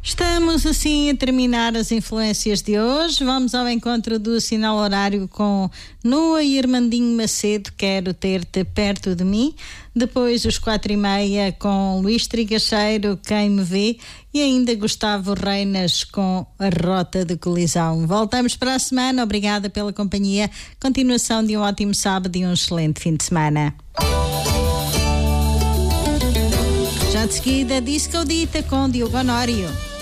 Estamos assim a terminar as influências de hoje. Vamos ao encontro do sinal horário com Noa e Irmandinho Macedo, Quero Ter-te Perto de Mim. Depois os 4:30 com Luís Trigacheiro, Quem Me Vê, e ainda Gustavo Reinas com A Rota de Colisão. Voltamos para a semana. Obrigada pela companhia. Continuação de um ótimo sábado e um excelente fim de semana. Já de seguida, Disco Dita com Diogo Honório.